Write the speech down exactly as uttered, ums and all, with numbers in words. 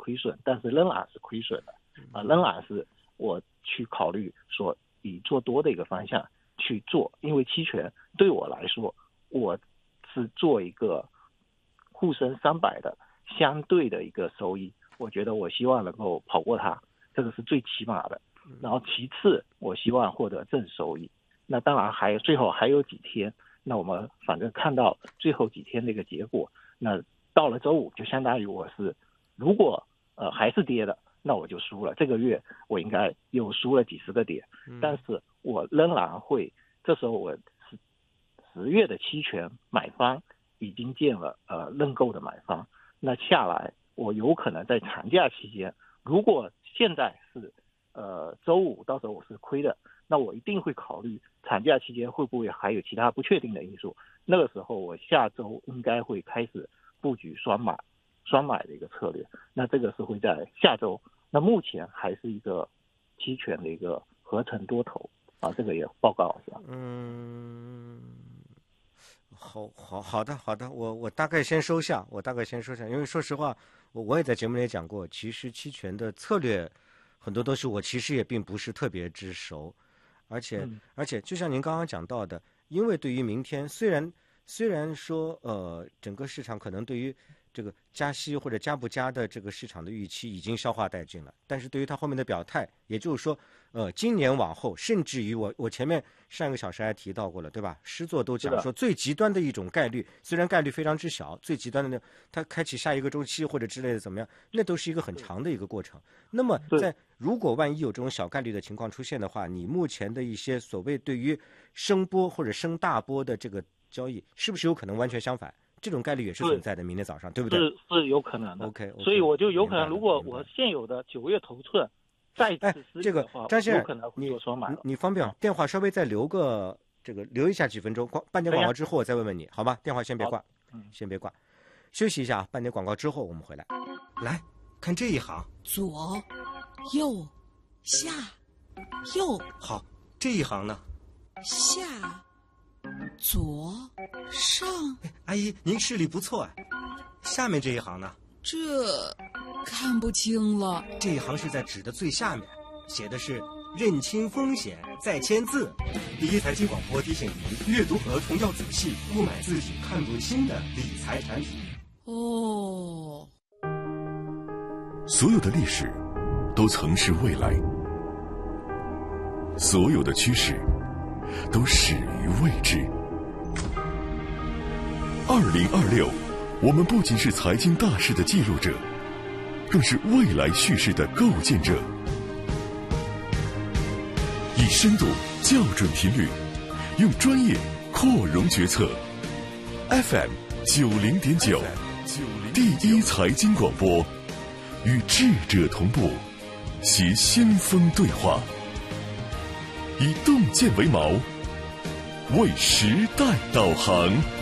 亏损，但是仍然是亏损的啊，仍然是我去考虑说以做多的一个方向去做，因为期权对我来说，我是做一个沪深三百的相对的一个收益，我觉得我希望能够跑过它，这个是最起码的。然后其次，我希望获得正收益。那当然还有最后还有几天，那我们反正看到最后几天的一个结果，那到了周五就相当于我是，如果呃还是跌的，那我就输了。这个月我应该又输了几十个点，但是我仍然会，这时候我是十月的期权买方已经建了呃认购的买方，那下来我有可能在长假期间，如果现在是呃周五到时候我是亏的，那我一定会考虑长假期间会不会还有其他不确定的因素，那个时候我下周应该会开始布局双买双买的一个策略，那这个是会在下周。那目前还是一个期权的一个合成多头啊，这个也报告一下。 嗯，好好好的好的，我我大概先收下，我大概先收下，因为说实话，我我也在节目里讲过，其实期权的策略很多东西我其实也并不是特别之熟，而且、嗯、而且就像您刚刚讲到的，因为对于明天虽然虽然说呃整个市场可能对于这个加息或者加不加的这个市场的预期已经消化殆尽了，但是对于它后面的表态，也就是说呃今年往后，甚至于我我前面上一个小时还提到过了，对吧？诗作都讲说最极端的一种概率，虽然概率非常之小，最极端的那它开启下一个周期或者之类的怎么样，那都是一个很长的一个过程。那么在如果万一有这种小概率的情况出现的话，你目前的一些所谓对于升波或者升大波的这个交易，是不是有可能完全相反？这种概率也是存在的，明天早上，对不对？ 是是有可能的。 OK，, okay 所以我就有可能，如果我现有的九月头寸再次失利的话， 哎、这个张先生， 有可能会做双买了。 你你方便、嗯、电话稍微再留个这个留一下几分钟，半点广告之后我再问问你，好吧？电话先别挂，嗯，先别挂，休息一下，半点广告之后我们回来。来看这一行， 左、右、下、右。 好，这一行呢？ 下。左上， 阿姨，您视力不错啊。下面这一行呢？ 这看不清了。 这一行是在纸的最下面，写的是认清风险再签字。第一财经广播提醒您，阅读合同要仔细，不买自己看不清的理财产品。 哦， 所有的历史都曾是未来，所有的趋势都始于未知。二零二六，我们不仅是财经大事的记录者，更是未来叙事的构建者。以深度校准频率，用专业扩容决策。F M 九零点九，第一财经广播，与智者同步，携先锋对话，以洞见为锚，为时代导航。